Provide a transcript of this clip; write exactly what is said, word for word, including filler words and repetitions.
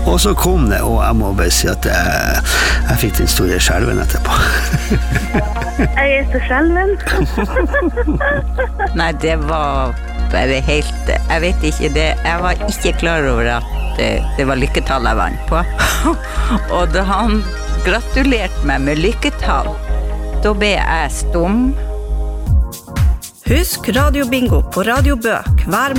Og så kom det, og jeg må bare si at jeg, jeg fikk den store skjelven etterpå. Jeg er så skjelven. Nei, det var bare helt, jeg vet ikke det, jeg var ikke klar over at det, det var lykketall jeg vant på. Og da han gratulerte meg med lykketall, da ble jeg stum. Husk Radio Bingo på Radio Bø hver